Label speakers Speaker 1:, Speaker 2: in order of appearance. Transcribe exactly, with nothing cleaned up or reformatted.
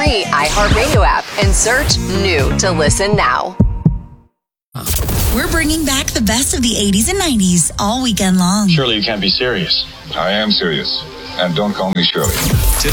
Speaker 1: free iHeartRadio app and search New to listen now.
Speaker 2: We're bringing back the best of the eighties and nineties all weekend long.
Speaker 3: Surely you can't be serious.
Speaker 4: I am serious. And don't call me Shirley.
Speaker 5: Today